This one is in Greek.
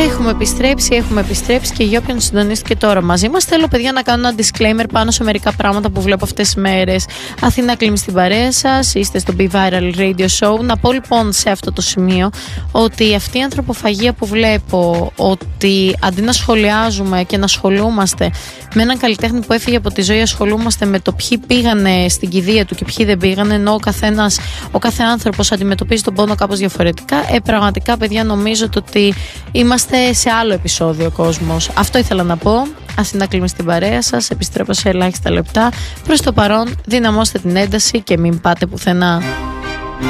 Έχουμε επιστρέψει και για όποιον συντονίστηκε τώρα μαζί μας, θέλω παιδιά να κάνω ένα disclaimer πάνω σε μερικά πράγματα που βλέπω αυτές τις μέρες. Αθήνα κλείνει στην παρέα σας, είστε στο Be Viral Radio Show. Να πω λοιπόν σε αυτό το σημείο ότι αυτή η ανθρωποφαγία που βλέπω, ότι αντί να σχολιάζουμε και να ασχολούμαστε με έναν καλλιτέχνη που έφυγε από τη ζωή, ασχολούμαστε με το ποιοι πήγανε στην κηδεία του και ποιοι δεν πήγανε, ενώ ο κάθε άνθρωπος αντιμετωπίζει τον πόνο κάπως διαφορετικά. Πραγματικά παιδιά νομίζω ότι είμαστε σε άλλο επεισόδιο κόσμος. Αυτό ήθελα να πω. Αθήνα κλείνει στην παρέα σας, επιστρέφω σε ελάχιστα λεπτά. Προς το παρόν δυναμώστε την ένταση και μην πάτε πουθενά.